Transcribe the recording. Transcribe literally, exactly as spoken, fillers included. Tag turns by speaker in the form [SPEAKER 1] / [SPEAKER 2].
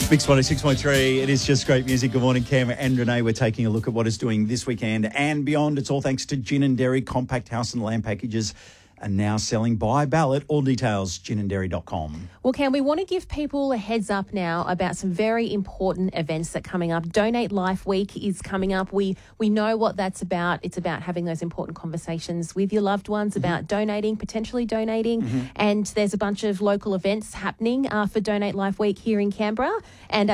[SPEAKER 1] Mix one oh six point three. It is just great music. Good morning, Cam and Renee. We're taking a look at what it's doing this weekend and beyond. It's all thanks to Gin and Dairy. Compact house and land packages are now selling by ballot. All details, gin and dairy dot com.
[SPEAKER 2] Well, Cam, we want to give people a heads up now about some very important events that are coming up. Donate Life Week is coming up. We we know what that's about. It's about having those important conversations with your loved ones mm-hmm. about donating, potentially donating. Mm-hmm. And there's a bunch of local events happening uh, for Donate Life Week here in Canberra. And